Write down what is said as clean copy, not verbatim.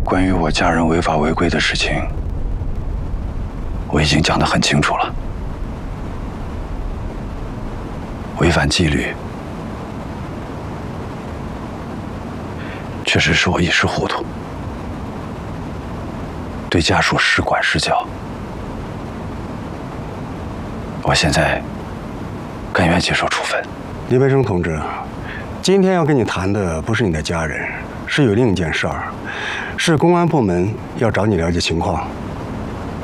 关于我家人违法违规的事情，我已经讲得很清楚了。违反纪律，确实是我一时糊涂，对家属失管失教。我现在甘愿接受处分。 李培生同志，今天要跟你谈的不是你的家人，是有另一件事儿，是公安部门要找你了解情况。